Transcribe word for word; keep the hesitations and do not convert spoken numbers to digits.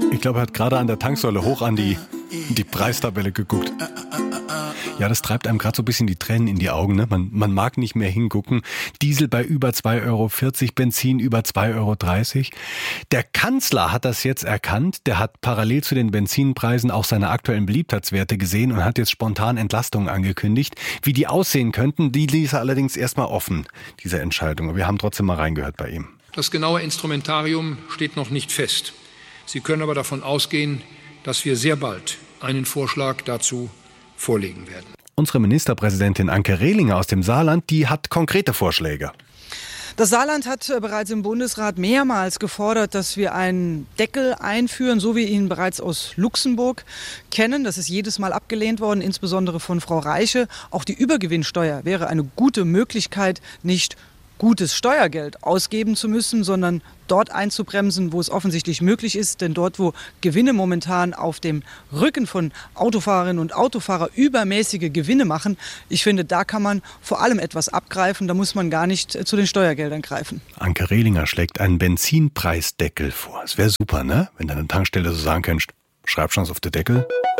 Ich glaube, er hat gerade an der Tanksäule hoch an die, die Preistabelle geguckt. Ja, das treibt einem gerade so ein bisschen die Tränen in die Augen. Ne? Man, man mag nicht mehr hingucken. Diesel bei über zwei Euro vierzig, Benzin über zwei Euro dreißig. Der Kanzler hat das jetzt erkannt. Der hat parallel zu den Benzinpreisen auch seine aktuellen Beliebtheitswerte gesehen und hat jetzt spontan Entlastungen angekündigt. Wie die aussehen könnten, die ließ er allerdings erstmal offen, diese Entscheidung. Wir haben trotzdem mal reingehört bei ihm. Das genaue Instrumentarium steht noch nicht fest. Sie können aber davon ausgehen, dass wir sehr bald einen Vorschlag dazu vorlegen werden. Unsere Ministerpräsidentin Anke Rehlinger aus dem Saarland, die hat konkrete Vorschläge. Das Saarland hat bereits im Bundesrat mehrmals gefordert, dass wir einen Deckel einführen, so wie wir ihn bereits aus Luxemburg kennen. Das ist jedes Mal abgelehnt worden, insbesondere von Frau Reiche. Auch die Übergewinnsteuer wäre eine gute Möglichkeit, nicht gutes Steuergeld ausgeben zu müssen, sondern dort einzubremsen, wo es offensichtlich möglich ist. Denn dort, wo Gewinne momentan auf dem Rücken von Autofahrerinnen und Autofahrern übermäßige Gewinne machen, ich finde, da kann man vor allem etwas abgreifen. Da muss man gar nicht zu den Steuergeldern greifen. Anke Rehlinger schlägt einen Benzinpreisdeckel vor. Es wäre super, ne? Wenn deine Tankstelle so sagen könntest, schreib schon auf den Deckel.